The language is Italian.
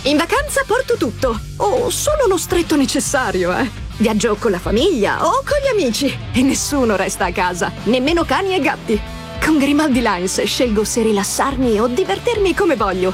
In vacanza porto tutto, o solo lo stretto necessario, Viaggio con la famiglia o con gli amici e nessuno resta a casa, nemmeno cani e gatti. Con Grimaldi Lines scelgo se rilassarmi o divertirmi come voglio.